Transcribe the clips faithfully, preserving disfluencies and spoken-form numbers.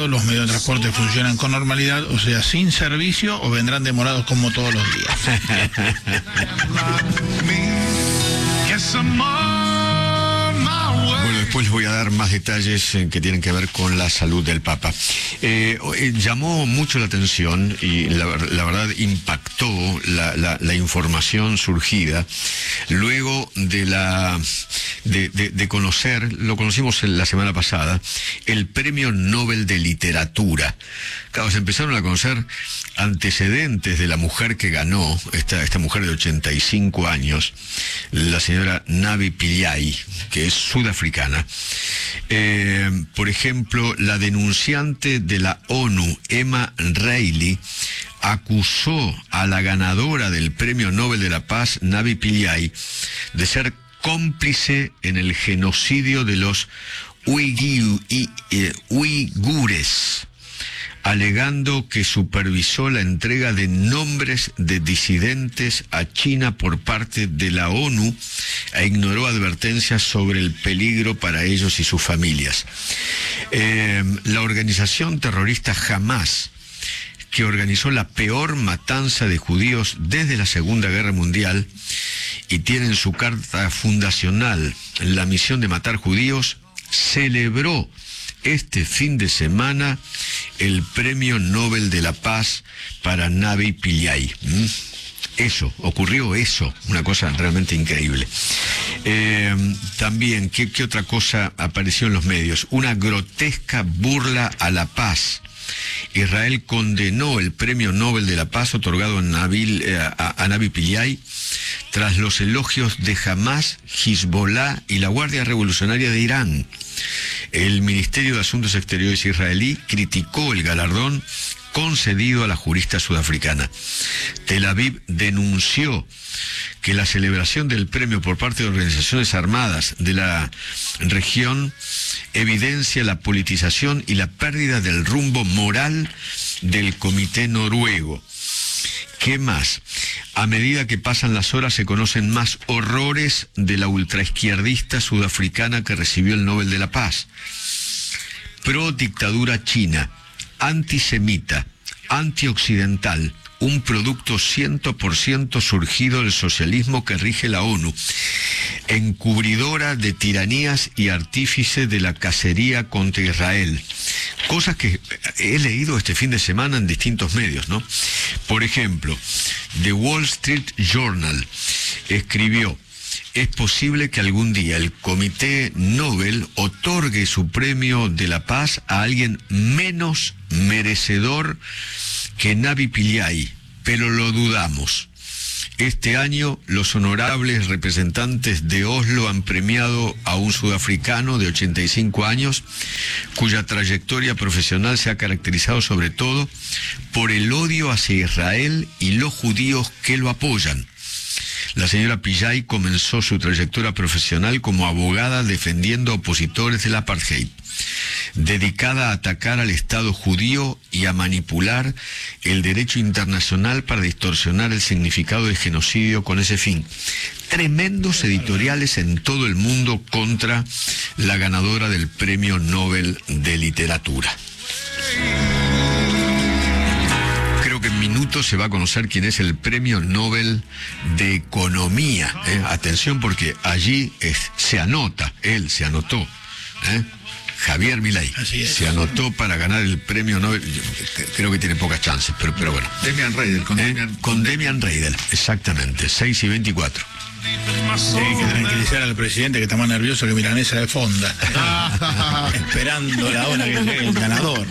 lado, los medios de transporte funcionan con normalidad, o sea, sin servicio, o vendrán demorados como todos los días. Bueno, después les voy a dar más detalles eh, que tienen que ver con la salud del Papa. Eh, eh, llamó mucho la atención y la, la verdad impactó la, la, la información surgida luego de la de, de, de conocer, lo conocimos la semana pasada, el Premio Nobel de Literatura. Claro, se empezaron a conocer antecedentes de la mujer que ganó, esta, esta mujer de ochenta y cinco años, la señora Navi Pillay, que es sudafricana. Eh, por ejemplo, la denunciante de la ONU, Emma Reilly, acusó a la ganadora del Premio Nobel de la Paz, Navi Pillay, de ser cómplice en el genocidio de los uigu- i- eh, uigures, alegando que supervisó la entrega de nombres de disidentes a China por parte de la ONU e ignoró advertencias sobre el peligro para ellos y sus familias. Eh, la organización terrorista Hamas, que organizó la peor matanza de judíos desde la Segunda Guerra Mundial y tiene en su carta fundacional la misión de matar judíos, celebró este fin de semana el Premio Nobel de la Paz para Navi Pillay. ¿Mm? Eso, ocurrió eso, una cosa realmente increíble. Eh, también, ¿qué, ¿qué otra cosa apareció en los medios? Una grotesca burla a la paz. Israel condenó el Premio Nobel de la Paz otorgado a Navi, eh, a, a Navi Pillay tras los elogios de Hamas, Hezbollah y la Guardia Revolucionaria de Irán. El Ministerio de Asuntos Exteriores israelí criticó el galardón concedido a la jurista sudafricana. Tel Aviv denunció que la celebración del premio por parte de organizaciones armadas de la región evidencia la politización y la pérdida del rumbo moral del Comité Noruego. ¿Qué más? A medida que pasan las horas se conocen más horrores de la ultraizquierdista sudafricana que recibió el Nobel de la Paz. Pro dictadura china, antisemita, antioccidental, un producto cien por ciento surgido del socialismo que rige la ONU, encubridora de tiranías y artífice de la cacería contra Israel. Cosas que he leído este fin de semana en distintos medios, ¿no? Por ejemplo, The Wall Street Journal escribió: es posible que algún día el Comité Nobel otorgue su premio de la paz a alguien menos merecedor que Navi Pillay, pero lo dudamos. Este año, los honorables representantes de Oslo han premiado a un sudafricano de ochenta y cinco años, cuya trayectoria profesional se ha caracterizado sobre todo por el odio hacia Israel y los judíos que lo apoyan. La señora Pillay comenzó su trayectoria profesional como abogada defendiendo opositores del apartheid, dedicada a atacar al Estado judío y a manipular el derecho internacional para distorsionar el significado del genocidio con ese fin. Tremendos editoriales en todo el mundo contra la ganadora del Premio Nobel de Literatura. Creo que en minutos se va a conocer quién es el Premio Nobel de Economía. ¿eh? Atención, porque allí es, se anota, él se anotó, ¿eh? Javier Milei se anotó para ganar el Premio Nobel. Yo creo que tiene pocas chances, pero, pero bueno. Demian Reidel, con, ¿Eh? Demian, con Demian Reidel, exactamente, seis y veinticuatro. Hay que tranquilizar al presidente, que está más nervioso que milanesa de fonda. Esperando la hora que llegue el ganador.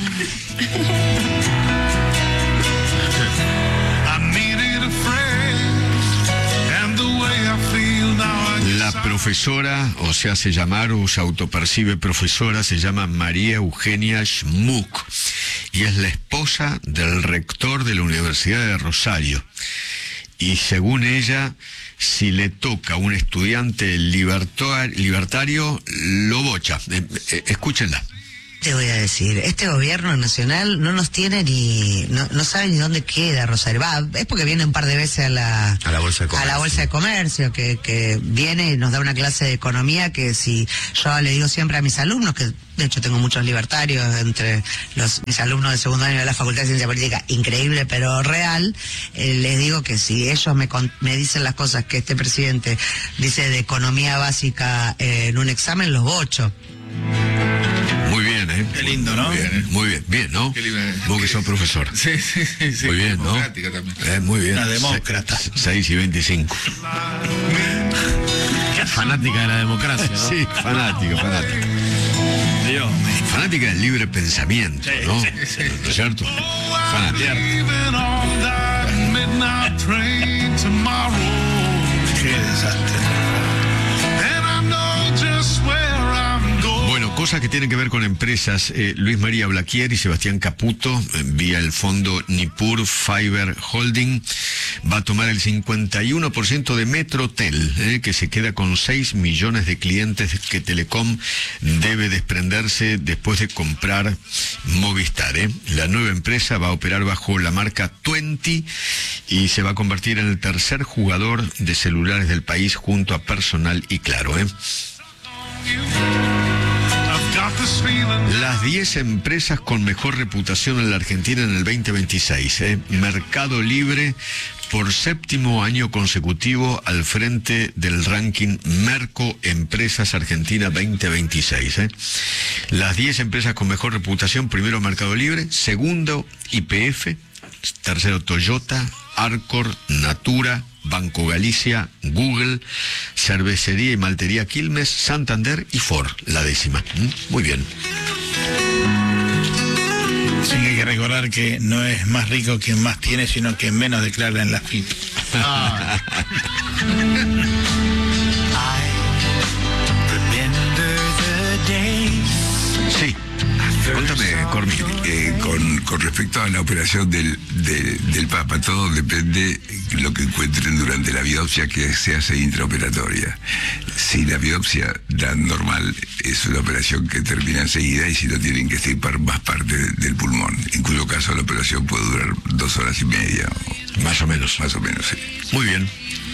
La profesora, o se hace llamar o se autopercibe profesora, se llama María Eugenia Schmuck y es la esposa del rector de la Universidad de Rosario. Y según ella, si le toca a un estudiante libertar, libertario, lo bocha. Eh, eh, escúchenla. te voy a decir? Este gobierno nacional no nos tiene ni... No, no sabe ni dónde queda Rosario. Va, es porque viene un par de veces a la... A la Bolsa de Comercio. A la Bolsa de Comercio, que, que viene y nos da una clase de economía que si yo le digo siempre a mis alumnos, que de hecho tengo muchos libertarios entre los mis alumnos de segundo año de la Facultad de Ciencia Política, increíble pero real, eh, les digo que si ellos me, con, me dicen las cosas que este presidente dice de economía básica eh, en un examen, los bocho. Muy bien, ¿eh? Qué lindo, ¿no? Muy bien, ¿eh? Muy bien, bien, ¿no? Qué lindo. Vos que sos profesor. Sí, sí, sí, sí. Muy bien, ¿no? Democrática también. Eh, muy bien. Una demócrata. Se- seis y veinticinco. Fanática de la democracia, ¿no? Sí, fanático, fanático. Dios mío. Fanática del libre pensamiento, Sí, ¿no? sí, ¿No es cierto? Fanática. Qué desastre. Bueno, cosas que tienen que ver con empresas. Eh, Luis María Blaquier y Sebastián Caputo, eh, vía el fondo Nippur Fiber Holding, va a tomar el cincuenta y uno por ciento de Metrotel, eh, que se queda con seis millones de clientes que Telecom debe desprenderse después de comprar Movistar. Eh. La nueva empresa va a operar bajo la marca veinte y se va a convertir en el tercer jugador de celulares del país junto a Personal y Claro. Eh. Las diez empresas con mejor reputación en la Argentina en el veinte veintiséis. ¿eh? Mercado Libre por séptimo año consecutivo al frente del ranking Merco Empresas Argentina veinte veintiséis. ¿eh? Las diez empresas con mejor reputación: primero Mercado Libre, segundo Y P F, tercero Toyota, Arcor, Natura, Banco Galicia, Google, Cervecería y Maltería Quilmes, Santander y Ford, la décima. ¿Mm? Muy bien. Sí, que hay que recordar que no es más rico quien más tiene, sino quien menos declara en la F I P. Ah. Sí. Contame, Cormi. Eh, con, con respecto a la operación del, de- del Papa, todo depende de lo que encuentren durante la biopsia, que se hace intraoperatoria. Si la biopsia da normal, es una operación que termina enseguida, y si no, tienen que extirpar más parte de- del pulmón, en cuyo caso la operación puede durar dos horas y media, o Más o menos. más o menos, sí. Muy bien.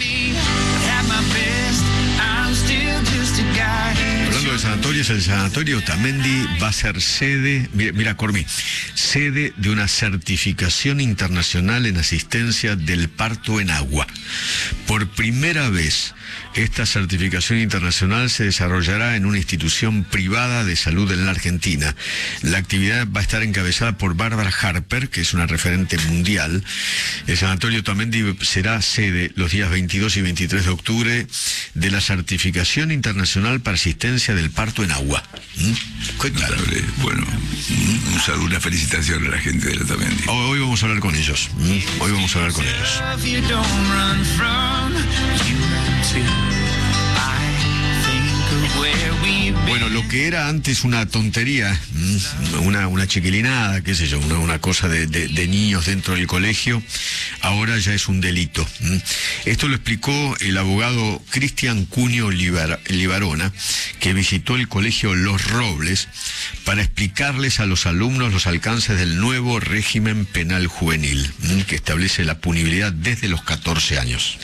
Hablando de sanatorios, el sanatorio Otamendi va a ser sede, mira, mira Cormi, sede de una certificación internacional en asistencia del parto en agua. Por primera vez, esta certificación internacional se desarrollará en una institución privada de salud en la Argentina. La actividad va a estar encabezada por Bárbara Harper, que es una referente mundial. El sanatorio Otamendi será sede los días veintidós y veintitrés de octubre de la certificación internacional para asistencia del parto en agua. ¿Mm? Claro, eh, bueno, un, un saludo, una felicitación a la gente de la Otamendi. Hoy, hoy vamos a hablar con ellos. ¿Mm? Hoy vamos a hablar con ellos. Bueno, lo que era antes una tontería, una, una chiquilinada, qué sé yo, una, una cosa de, de, de niños dentro del colegio, ahora ya es un delito. Esto lo explicó el abogado Cristian Cunio Libar, Libarona, que visitó el colegio Los Robles para explicarles a los alumnos los alcances del nuevo régimen penal juvenil, que establece la punibilidad desde los catorce años.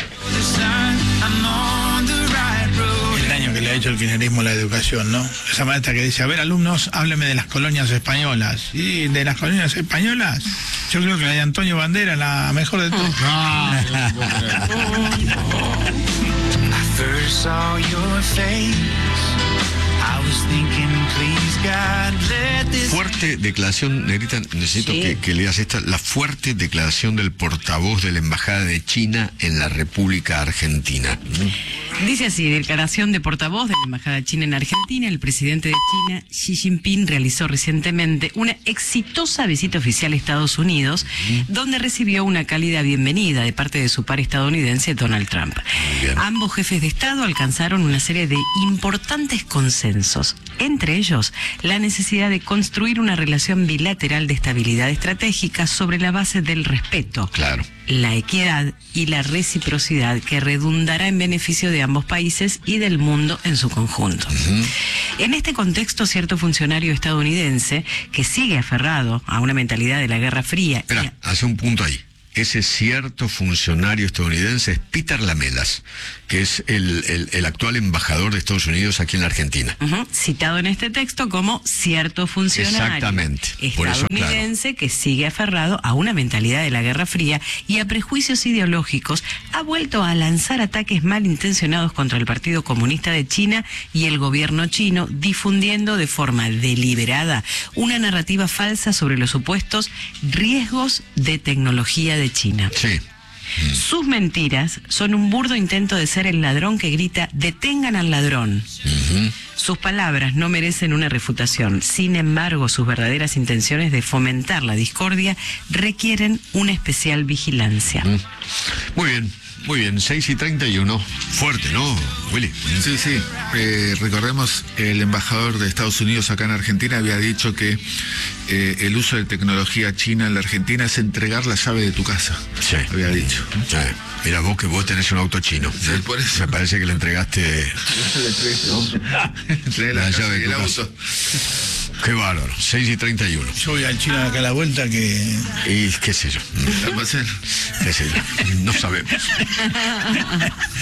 El daño que le ha hecho el kirchnerismo a la educación, ¿no? Esa maestra que dice, a ver, alumnos, hábleme de las colonias españolas. Y de las colonias españolas, yo creo que la de Antonio Bandera es la mejor de todas. Ah, Fuerte declaración, Negrita, necesito Sí. que, que leas esta, la fuerte declaración del portavoz de la Embajada de China en la República Argentina. Dice así: declaración de portavoz de la Embajada China en Argentina. El presidente de China, Xi Jinping, realizó recientemente una exitosa visita oficial a Estados Unidos, donde recibió una cálida bienvenida de parte de su par estadounidense, Donald Trump. Bien. Ambos jefes de Estado alcanzaron una serie de importantes consensos, entre ellos ellos la necesidad de construir una relación bilateral de estabilidad estratégica sobre la base del respeto, Claro. la equidad y la reciprocidad que redundará en beneficio de ambos países y del mundo en su conjunto. Uh-huh. En este contexto, cierto funcionario estadounidense que sigue aferrado a una mentalidad de la Guerra Fría... Espera, y a... hace un punto ahí. Ese cierto funcionario estadounidense es Peter Lamelas, que es el, el, el actual embajador de Estados Unidos aquí en la Argentina. Uh-huh. Citado en este texto como cierto funcionario Exactamente. Por eso, estadounidense claro, que sigue aferrado a una mentalidad de la Guerra Fría y a prejuicios ideológicos, ha vuelto a lanzar ataques malintencionados contra el Partido Comunista de China y el gobierno chino, difundiendo de forma deliberada una narrativa falsa sobre los supuestos riesgos de tecnología de China. Sí. Sus mentiras son un burdo intento de ser el ladrón que grita "detengan al ladrón". Uh-huh. Sus palabras no merecen una refutación. Sin embargo, sus verdaderas intenciones de fomentar la discordia requieren una especial vigilancia. Uh-huh. Muy bien. Muy bien, seis y treinta y uno. Fuerte, ¿no, Willy? Sí, sí. Eh, recordemos, el embajador de Estados Unidos acá en Argentina había dicho que eh, el uso de tecnología china en la Argentina es entregar la llave de tu casa. Sí. Había dicho. Sí. Mira, vos que vos tenés un auto chino. Sí, por eso. Me parece que le entregaste Entregué la la llave de del tu auto. Qué bárbaro, seis y treinta y uno. Yo voy al chino de acá a la vuelta que... Y qué sé yo. Almacén. Qué sé yo. No sabemos.